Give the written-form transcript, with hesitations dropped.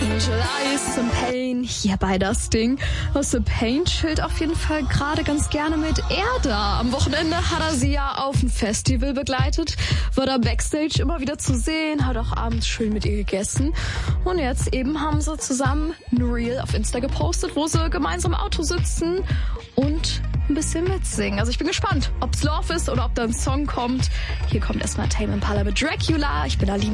July Some Pain hier bei das Ding. The Pain chillt auf jeden Fall gerade ganz gerne mit Erda. Am Wochenende hat er sie ja auf ein Festival begleitet, war da Backstage immer wieder zu sehen, hat auch abends schön mit ihr gegessen. Und jetzt eben haben sie zusammen ein Reel auf Insta gepostet, wo sie gemeinsam im Auto sitzen und ein bisschen mitsingen. Also ich bin gespannt, ob's Love ist oder ob da ein Song kommt. Hier kommt erstmal Tame Impala mit Dracula. Ich bin Aline.